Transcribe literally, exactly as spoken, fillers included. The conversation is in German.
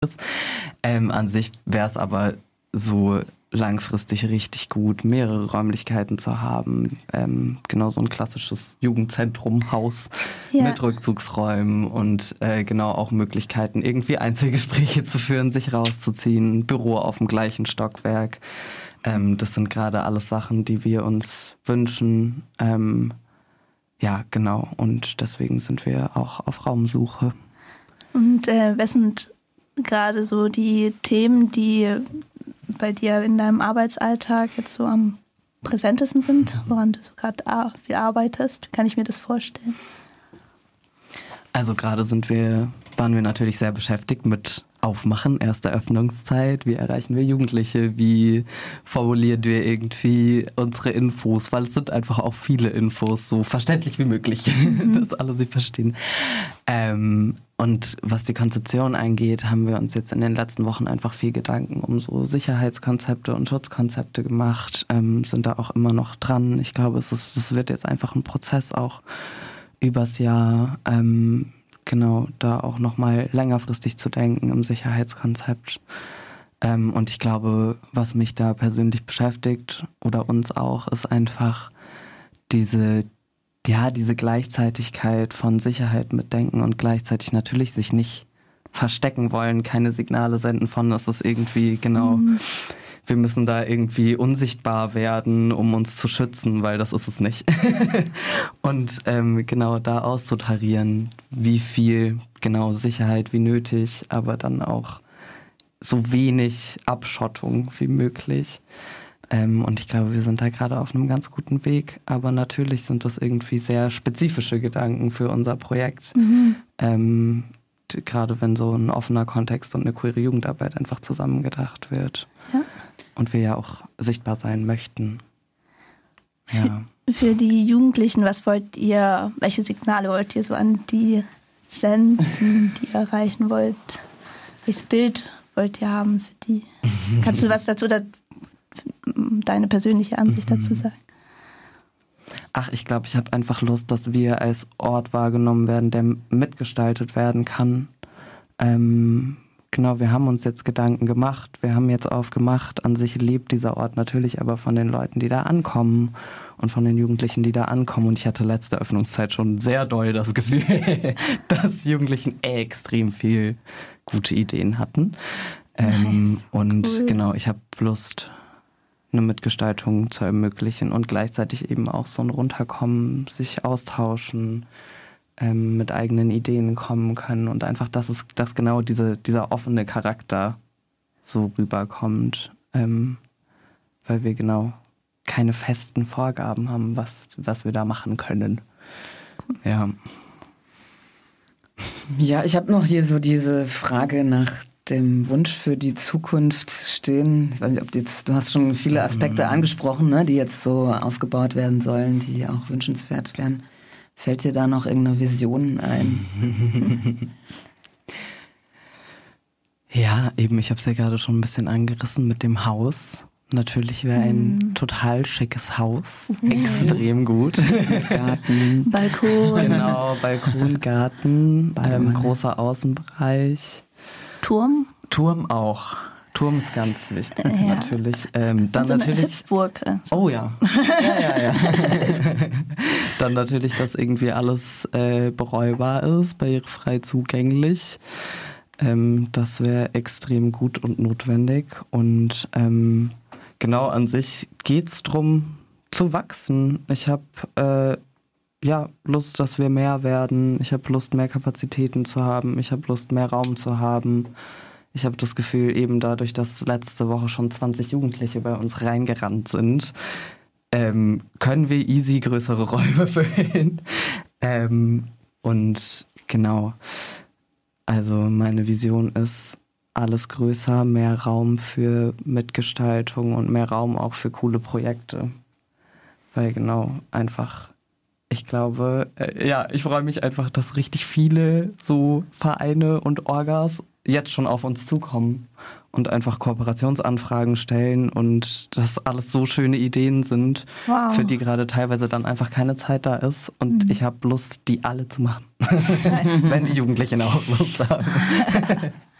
ist. Ähm, an sich wäre es aber so langfristig richtig gut, mehrere Räumlichkeiten zu haben. Ähm, genau so ein klassisches Jugendzentrum, Haus ja. mit Rückzugsräumen und äh, genau auch Möglichkeiten, irgendwie Einzelgespräche zu führen, sich rauszuziehen, Büro auf dem gleichen Stockwerk. Ähm, das sind gerade alles Sachen, die wir uns wünschen. Ähm, ja, genau. Und deswegen sind wir auch auf Raumsuche. Und äh, was sind gerade so die Themen, die bei dir in deinem Arbeitsalltag jetzt so am präsentesten sind, woran du so gerade viel arbeitest? Wie kann ich mir das vorstellen? Also gerade sind wir, waren wir natürlich sehr beschäftigt mit Aufmachen, erste Öffnungszeit. Wie erreichen wir Jugendliche? Wie formulieren wir irgendwie unsere Infos? Weil es sind einfach auch viele Infos, so verständlich wie möglich, mhm. dass alle sie verstehen. Ähm, und was die Konzeption angeht, haben wir uns jetzt in den letzten Wochen einfach viel Gedanken um so Sicherheitskonzepte und Schutzkonzepte gemacht, ähm, sind da auch immer noch dran. Ich glaube, es, ist, es wird jetzt einfach ein Prozess auch übers Jahr, ähm, genau, da auch nochmal längerfristig zu denken im Sicherheitskonzept. Ähm, und ich glaube, was mich da persönlich beschäftigt oder uns auch, ist einfach diese, ja, diese Gleichzeitigkeit von Sicherheit mitdenken und gleichzeitig natürlich sich nicht verstecken wollen, keine Signale senden von, es ist irgendwie genau, mhm. wir müssen da irgendwie unsichtbar werden, um uns zu schützen, weil das ist es nicht. Und ähm, genau da auszutarieren, wie viel genau Sicherheit wie nötig, aber dann auch so wenig Abschottung wie möglich. Ähm, und ich glaube, wir sind da gerade auf einem ganz guten Weg. Aber natürlich sind das irgendwie sehr spezifische Gedanken für unser Projekt. Mhm. Ähm, gerade wenn so ein offener Kontext und eine queere Jugendarbeit einfach zusammengedacht wird. Ja. Und wir ja auch sichtbar sein möchten. Ja. Für, für die Jugendlichen, was wollt ihr, welche Signale wollt ihr so an die senden, die ihr erreichen wollt? Welches Bild wollt ihr haben für die? Kannst du was dazu, da, deine persönliche Ansicht dazu sagen? Ach, ich glaube, ich habe einfach Lust, dass wir als Ort wahrgenommen werden, der mitgestaltet werden kann. Ähm, genau, wir haben uns jetzt Gedanken gemacht, wir haben jetzt aufgemacht. An sich lebt dieser Ort natürlich aber von den Leuten, die da ankommen und von den Jugendlichen, die da ankommen. Und ich hatte letzte Öffnungszeit schon sehr doll das Gefühl, dass Jugendlichen extrem viel gute Ideen hatten. Ähm, nice, und cool. Genau, ich habe Lust, eine Mitgestaltung zu ermöglichen und gleichzeitig eben auch so ein Runterkommen, sich austauschen, ähm, mit eigenen Ideen kommen können und einfach, dass es, dass genau diese, dieser offene Charakter so rüberkommt, ähm, weil wir genau keine festen Vorgaben haben, was, was wir da machen können. Ja. Ja, ich habe noch hier so diese Frage nach dem Wunsch für die Zukunft stehen. Ich weiß nicht, ob jetzt, du hast schon viele Aspekte angesprochen, ne, die jetzt so aufgebaut werden sollen, die auch wünschenswert wären. Fällt dir da noch irgendeine Vision ein? Ja, eben, ich habe es ja gerade schon ein bisschen angerissen mit dem Haus. Natürlich wäre ein mm. total schickes Haus. Mm. Extrem gut. Garten. Balkon. Genau, Balkon, Garten, ähm, großer Außenbereich. Turm? Turm auch. Turm ist ganz wichtig, ja. Natürlich. Ähm, dann so eine natürlich. Hüpfburg. Oh ja. Ja, ja, ja. Dann natürlich, dass irgendwie alles äh, bereubar ist, barrierefrei zugänglich. Ähm, das wäre extrem gut und notwendig. Und ähm, genau an sich geht es darum, zu wachsen. Ich habe äh, ja Lust, dass wir mehr werden. Ich habe Lust, mehr Kapazitäten zu haben. Ich habe Lust, mehr Raum zu haben. Ich habe das Gefühl, eben dadurch, dass letzte Woche schon zwanzig Jugendliche bei uns reingerannt sind, ähm, können wir easy größere Räume füllen. ähm, und genau, also meine Vision ist, alles größer, mehr Raum für Mitgestaltung und mehr Raum auch für coole Projekte. Weil genau, einfach, ich glaube, äh, ja, ich freue mich einfach, dass richtig viele so Vereine und Orgas jetzt schon auf uns zukommen und einfach Kooperationsanfragen stellen und dass alles so schöne Ideen sind, wow. für die gerade teilweise dann einfach keine Zeit da ist und mhm. ich habe Lust, die alle zu machen, wenn die Jugendlichen auch Lust haben.